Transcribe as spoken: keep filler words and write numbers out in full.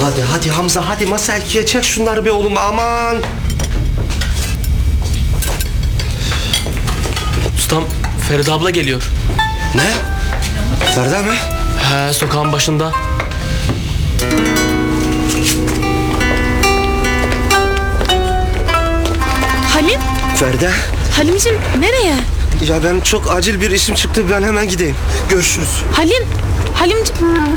Hadi hadi Hamza, hadi masa ikiye çek şunları bir oğlum, aman. Ustam, Feride abla geliyor. Ne? Ferda mı? He, sokağın başında. Halim? Ferda. Halimciğim nereye? Ya ben çok acil bir işim çıktı, ben hemen gideyim. Görüşürüz. Halim? Halimciğim.